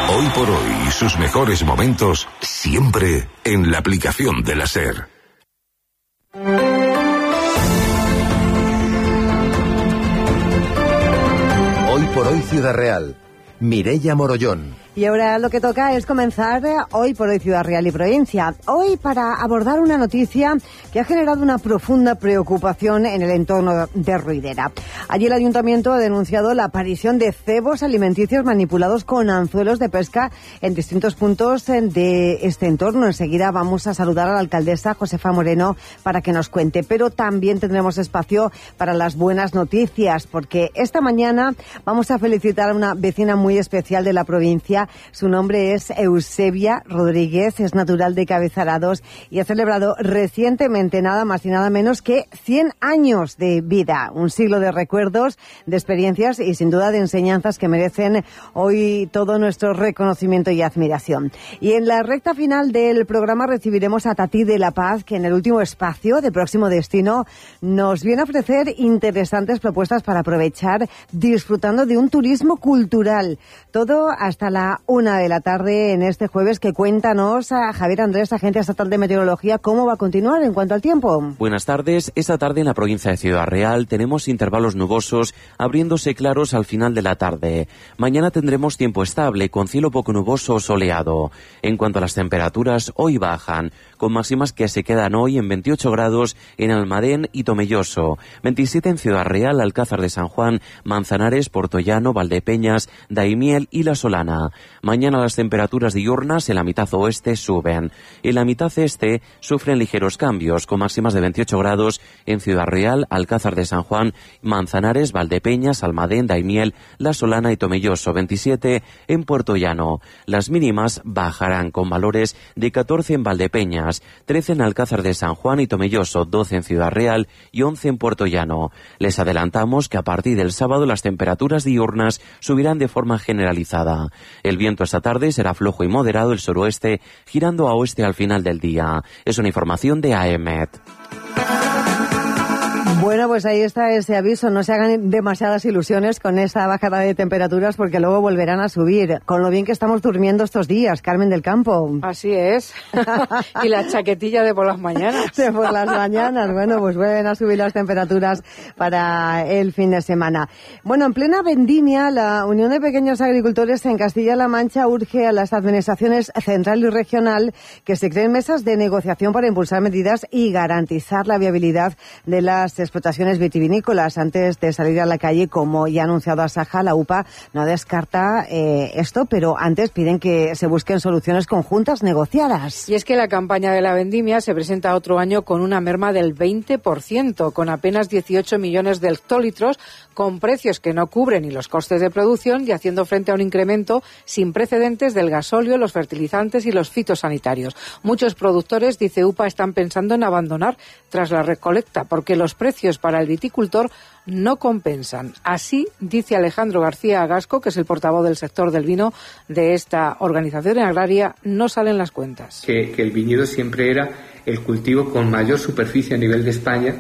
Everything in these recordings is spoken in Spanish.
Hoy por hoy y sus mejores momentos siempre en la aplicación de la SER. Hoy por hoy Ciudad Real. Mireia Morollón. Y ahora lo que toca es comenzar Hoy por hoy Ciudad Real y Provincia. Hoy para abordar una noticia que ha generado una profunda preocupación en el entorno de Ruidera. Allí el Ayuntamiento ha denunciado la aparición de cebos alimenticios manipulados con anzuelos de pesca en distintos puntos de este entorno. Enseguida vamos a saludar a la alcaldesa Josefa Moreno para que nos cuente. Pero también tendremos espacio para las buenas noticias, porque esta mañana vamos a felicitar a una vecina muy especial de la provincia. Su nombre es Eusebia Rodríguez, es natural de Cabezarados y ha celebrado recientemente nada más y nada menos que 100 años de vida. Un siglo de recuerdos, de experiencias y sin duda de enseñanzas que merecen hoy todo nuestro reconocimiento y admiración. Y en la recta final del programa recibiremos a Tati de la Paz, que en el último espacio de Próximo Destino nos viene a ofrecer interesantes propuestas para aprovechar disfrutando de un turismo cultural. Todo hasta la 1 de la tarde en este jueves, que cuéntanos a Javier Andrés, agente estatal de meteorología, cómo va a continuar en cuanto al tiempo. Buenas tardes. Esta tarde en la provincia de Ciudad Real tenemos intervalos nubosos abriéndose claros al final de la tarde. Mañana tendremos tiempo estable con cielo poco nuboso o soleado. En cuanto a las temperaturas, hoy bajan, con máximas que se quedan hoy en 28 grados en Almadén y Tomelloso, 27 en Ciudad Real, Alcázar de San Juan, Manzanares, Portollano, Valdepeñas, Daimiel y La Solana. Mañana las temperaturas diurnas en la mitad oeste suben. En la mitad este sufren ligeros cambios, con máximas de 28 grados en Ciudad Real, Alcázar de San Juan, Manzanares, Valdepeñas, Almadén, Daimiel, La Solana y Tomelloso, 27 en Puertollano. Las mínimas bajarán con valores de 14 en Valdepeñas, 13 en Alcázar de San Juan y Tomelloso, 12 en Ciudad Real y 11 en Puertollano. Les adelantamos que a partir del sábado las temperaturas diurnas subirán de forma generalizada. El viento esta tarde será flojo y moderado, el suroeste girando a oeste al final del día. Es una información de AEMET. Bueno, pues ahí está ese aviso. No se hagan demasiadas ilusiones con esa bajada de temperaturas porque luego volverán a subir. Con lo bien que estamos durmiendo estos días, Carmen del Campo. Así es. Y la chaquetilla de por las mañanas. De por las mañanas. Bueno, pues vuelven a subir las temperaturas para el fin de semana. Bueno, en plena vendimia, la Unión de Pequeños Agricultores en Castilla-La Mancha urge a las administraciones central y regional que se creen mesas de negociación para impulsar medidas y garantizar la viabilidad de las explotaciones vitivinícolas. Antes de salir a la calle, como ya ha anunciado Asaja, la UPA no descarta esto, pero antes piden que se busquen soluciones conjuntas negociadas. Y es que la campaña de la vendimia se presenta otro año con una merma del 20%, con apenas 18 millones de hectolitros, con precios que no cubren ni los costes de producción y haciendo frente a un incremento sin precedentes del gasóleo, los fertilizantes y los fitosanitarios. Muchos productores, dice UPA, están pensando en abandonar tras la recolecta porque los precios para el viticultor no compensan. Así dice Alejandro García Agasco, que es el portavoz del sector del vino de esta organización agraria. No salen las cuentas. Que el viñedo siempre era el cultivo con mayor superficie a nivel de España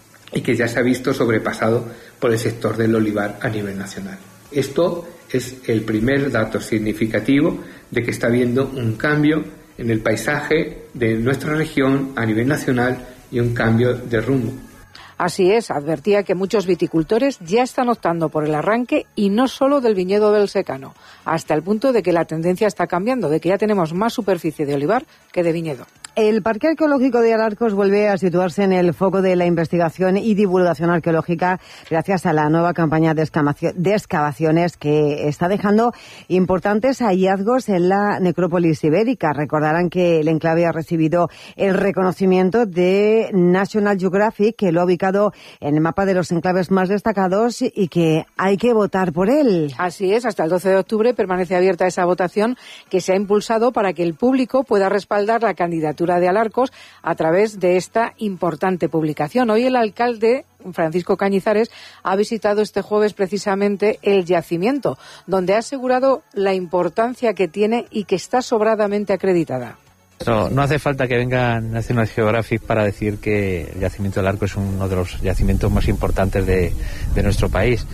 y que ya se ha visto sobrepasado por el sector del olivar a nivel nacional. Esto es el primer dato significativo de que está habiendo un cambio en el paisaje de nuestra región a nivel nacional y un cambio de rumbo. Así es, advertía que muchos viticultores ya están optando por el arranque y no solo del viñedo del secano, hasta el punto de que la tendencia está cambiando, de que ya tenemos más superficie de olivar que de viñedo. El Parque Arqueológico de Alarcos vuelve a situarse en el foco de la investigación y divulgación arqueológica gracias a la nueva campaña de excavaciones que está dejando importantes hallazgos en la necrópolis ibérica. Recordarán que el enclave ha recibido el reconocimiento de National Geographic, que lo ha ubicado en el mapa de los enclaves más destacados y que hay que votar por él. Así es, hasta el 12 de octubre permanece abierta esa votación que se ha impulsado para que el público pueda respaldar la candidatura de Alarcos a través de esta importante publicación. Hoy el alcalde Francisco Cañizares ha visitado este jueves precisamente el yacimiento, donde ha asegurado la importancia que tiene y que está sobradamente acreditada. No hace falta que venga National Geographic para decir que el yacimiento del Arco es uno de los yacimientos más importantes de nuestro país.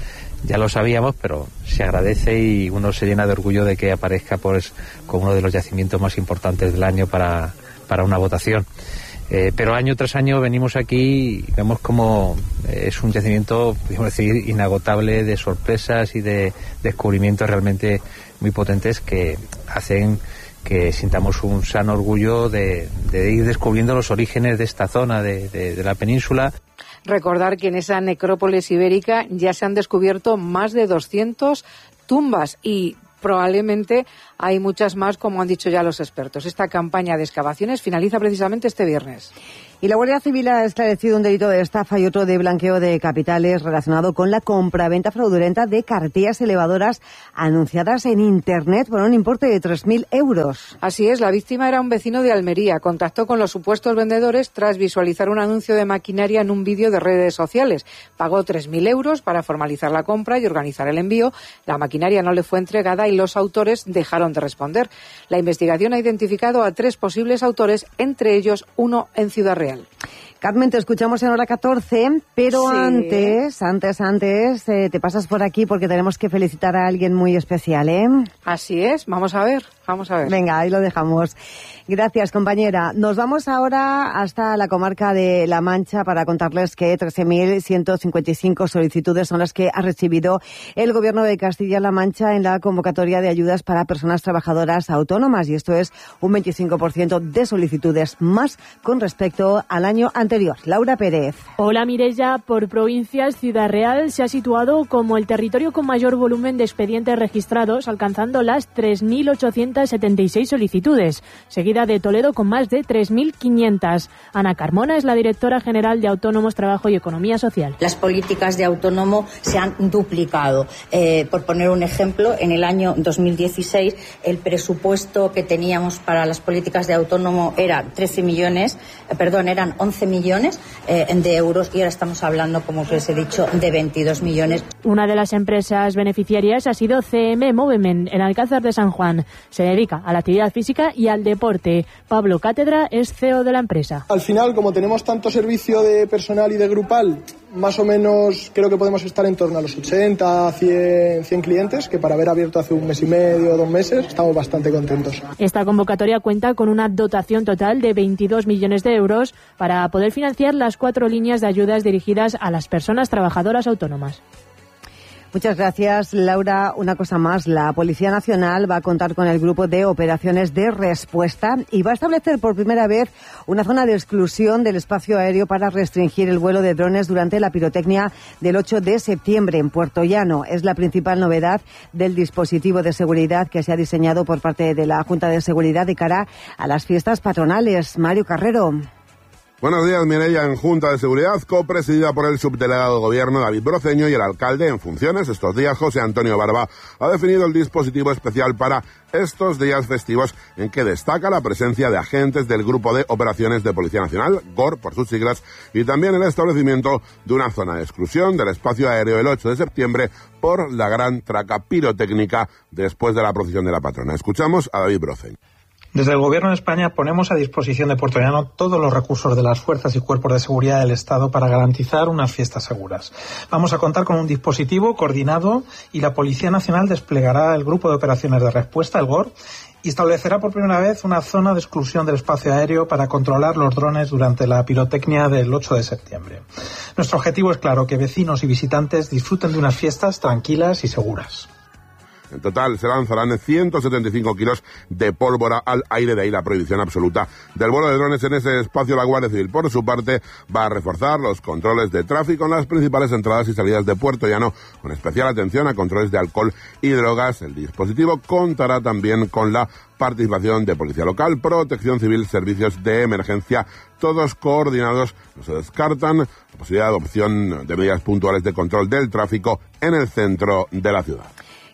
ya lo sabíamos, pero se agradece y uno se llena de orgullo de que aparezca pues como uno de los yacimientos más importantes del año para una votación. Pero año tras año venimos aquí y vemos como es un yacimiento, podemos decir, inagotable de sorpresas y de descubrimientos realmente muy potentes que hacen que sintamos un sano orgullo de ir descubriendo los orígenes de esta zona de la península. Recordar que en esa necrópolis ibérica ya se han descubierto más de 200 tumbas y probablemente hay muchas más, como han dicho ya los expertos. Esta campaña de excavaciones finaliza precisamente este viernes. Y la Guardia Civil ha esclarecido un delito de estafa y otro de blanqueo de capitales relacionado con la compraventa fraudulenta de cartillas elevadoras anunciadas en Internet por un importe de 3.000 euros. Así es, la víctima era un vecino de Almería. Contactó con los supuestos vendedores tras visualizar un anuncio de maquinaria en un vídeo de redes sociales. Pagó 3.000 euros para formalizar la compra y organizar el envío. La maquinaria no le fue entregada y los autores dejaron de responder. La investigación ha identificado a 3 posibles autores, entre ellos uno en Ciudad Real. Carmen, te escuchamos en hora 14, pero sí. antes, te pasas por aquí porque tenemos que felicitar a alguien muy especial, ¿eh? Así es, vamos a ver. Venga, ahí lo dejamos. Gracias, compañera. Nos vamos ahora hasta la comarca de La Mancha para contarles que 13.155 solicitudes son las que ha recibido el Gobierno de Castilla-La Mancha en la convocatoria de ayudas para personas trabajadoras autónomas, y esto es un 25% de solicitudes más con respecto al año anterior. Laura Pérez. Hola, Mireia. Por provincias, Ciudad Real se ha situado como el territorio con mayor volumen de expedientes registrados, alcanzando las 3.876 solicitudes, seguida de Toledo con más de 3.500. Ana Carmona es la directora general de Autónomos, Trabajo y Economía Social. Las políticas de autónomo se han duplicado. Por poner un ejemplo, en el año 2016 el presupuesto que teníamos para las políticas de autónomo eran 11 millones de euros y ahora estamos hablando, como os les he dicho, de 22 millones. Una de las empresas beneficiarias ha sido CM Movement, en Alcázar de San Juan. Se dedica a la actividad física y al deporte. Pablo Cátedra es CEO de la empresa. Al final, como tenemos tanto servicio de personal y de grupal, más o menos creo que podemos estar en torno a los 80, 100 clientes, que para haber abierto hace un mes y medio, 2 meses, estamos bastante contentos. Esta convocatoria cuenta con una dotación total de 22 millones de euros para poder financiar las 4 líneas de ayudas dirigidas a las personas trabajadoras autónomas. Muchas gracias, Laura. Una cosa más, la Policía Nacional va a contar con el grupo de operaciones de respuesta y va a establecer por primera vez una zona de exclusión del espacio aéreo para restringir el vuelo de drones durante la pirotecnia del 8 de septiembre en Puerto Llano. Es la principal novedad del dispositivo de seguridad que se ha diseñado por parte de la Junta de Seguridad de cara a las fiestas patronales. Mario Carrero. Buenos días, Mireia. En Junta de Seguridad, copresidida por el subdelegado de Gobierno David Broceño y el alcalde en funciones estos días, José Antonio Barba, ha definido el dispositivo especial para estos días festivos, en que destaca la presencia de agentes del Grupo de Operaciones de Policía Nacional, GOR por sus siglas, y también el establecimiento de una zona de exclusión del espacio aéreo el 8 de septiembre por la gran traca pirotécnica después de la procesión de la patrona. Escuchamos a David Broceño. Desde el Gobierno de España ponemos a disposición de Puerto Llano todos los recursos de las fuerzas y cuerpos de seguridad del Estado para garantizar unas fiestas seguras. Vamos a contar con un dispositivo coordinado y la Policía Nacional desplegará el Grupo de Operaciones de Respuesta, el GOR, y establecerá por primera vez una zona de exclusión del espacio aéreo para controlar los drones durante la pirotecnia del 8 de septiembre. Nuestro objetivo es claro, que vecinos y visitantes disfruten de unas fiestas tranquilas y seguras. En total se lanzarán 175 kilos de pólvora al aire, de ahí la prohibición absoluta del vuelo de drones en ese espacio. La Guardia Civil, por su parte, va a reforzar los controles de tráfico en las principales entradas y salidas de Puerto Llano, con especial atención a controles de alcohol y drogas. El dispositivo contará también con la participación de Policía Local, Protección Civil, servicios de emergencia, todos coordinados. No se descartan la posibilidad de adopción de medidas puntuales de control del tráfico en el centro de la ciudad.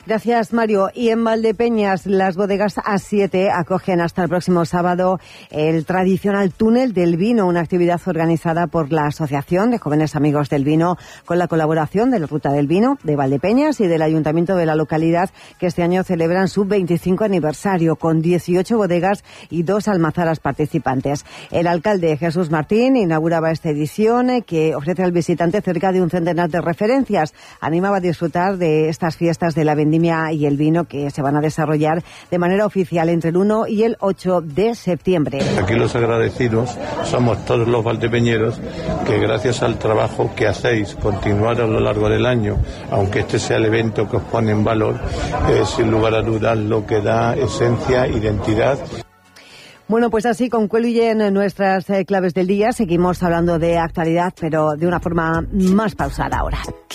Gracias, Mario. Y en Valdepeñas, las bodegas A7 acogen hasta el próximo sábado el tradicional túnel del vino, una actividad organizada por la Asociación de Jóvenes Amigos del Vino, con la colaboración de la Ruta del Vino de Valdepeñas y del Ayuntamiento de la localidad, que este año celebran su 25 aniversario, con 18 bodegas y 2 almazaras participantes. El alcalde Jesús Martín inauguraba esta edición, que ofrece al visitante cerca de un centenar de referencias. Animaba a disfrutar de estas fiestas de la vendimia y el vino, que se van a desarrollar de manera oficial entre el 1 y el 8 de septiembre. Aquí los agradecidos somos todos los valdepeñeros, que gracias al trabajo que hacéis, continuar a lo largo del año, aunque este sea el evento que os pone en valor, es sin lugar a dudas lo que da esencia, identidad. Bueno, pues así concluyen nuestras claves del día. Seguimos hablando de actualidad, pero de una forma más pausada ahora.